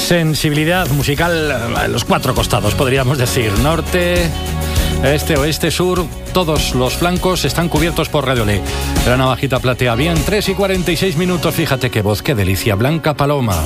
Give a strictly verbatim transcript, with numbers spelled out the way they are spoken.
Sensibilidad musical a los cuatro costados, podríamos decir. Norte, este, oeste, sur, todos los flancos están cubiertos por Radio Lé. La navajita platea bien, tres y cuarenta y seis minutos. Fíjate qué voz, qué delicia. Blanca Paloma.